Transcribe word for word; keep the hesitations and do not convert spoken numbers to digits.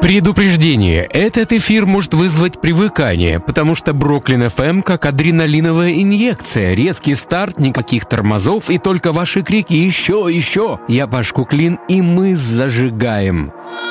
Предупреждение. Этот эфир может вызвать привыкание, потому что Бруклин эф эм как адреналиновая инъекция. Резкий старт, никаких тормозов и только ваши крики «Еще, еще!». Я Паш Куклин, и мы зажигаем.